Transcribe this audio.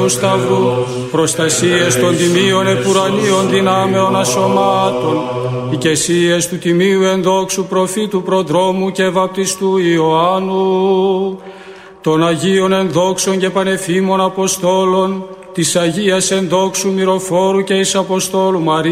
Αγίου Σταυρού, προστασίες των τιμίων επουρανίων δυνάμεων ασωμάτων, οικεσίες του τιμίου ενδόξου προφήτου προδρόμου και βαπτιστού Ιωάννου, των Αγίων ενδόξων και πανεφήμων Αποστόλων, της Αγίας ενδόξου Μυροφόρου και εις Αποστόλου Μαρίας,